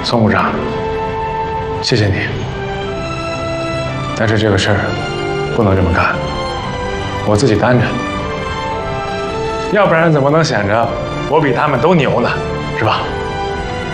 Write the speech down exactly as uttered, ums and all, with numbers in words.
宋部长，谢谢你。但是这个事儿不能这么干，我自己担着，要不然怎么能显着我比他们都牛呢？是吧？